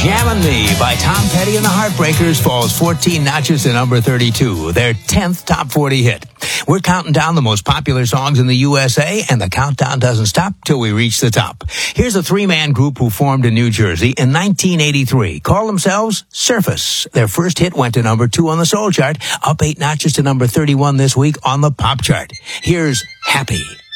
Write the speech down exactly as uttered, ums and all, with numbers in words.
Jammin' Me by Tom Petty and the Heartbreakers falls fourteen notches to number thirty-two, their tenth top forty hit. We're counting down the most popular songs in the U S A, and the countdown doesn't stop till we reach the top. Here's a three-man group who formed in New Jersey in nineteen eighty-three. Call themselves Surface. Their first hit went to number two on the soul chart, up eight notches to number thirty-one this week on the pop chart. Here's Happy.